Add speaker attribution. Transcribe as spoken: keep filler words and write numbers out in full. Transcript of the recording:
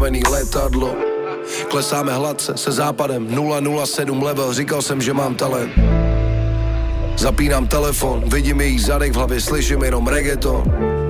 Speaker 1: postavený letadlo. Klesáme hladce se západem, nula nula sedm level, říkal jsem, že mám talent. Zapínám telefon, vidím její zadek v hlavě, slyším jenom reggaeton.